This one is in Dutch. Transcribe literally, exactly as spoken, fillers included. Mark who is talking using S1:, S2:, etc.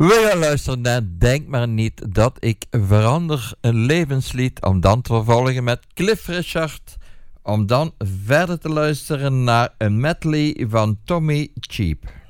S1: We gaan luisteren naar Denk maar niet dat ik verander, een levenslied, om dan te vervolgen met Cliff Richard, om dan verder te luisteren naar een medley van Tommy Cheap.